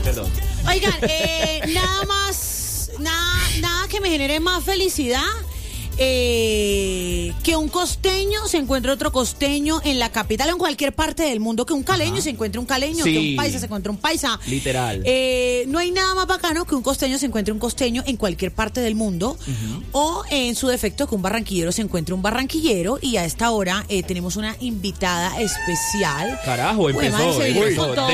Perdón. Oigan, nada que me genere más felicidad que un costeño se encuentre otro costeño en la capital o en cualquier parte del mundo, que un caleño se encuentre un caleño, Sí. que un paisa se encuentre un paisa. Literal. No hay nada más bacano que un costeño se encuentre un costeño en cualquier parte del mundo, o en su defecto que un barranquillero se encuentre un barranquillero. Y a esta hora tenemos una invitada especial. Carajo, Uy, empezó. madre, se vino con todo.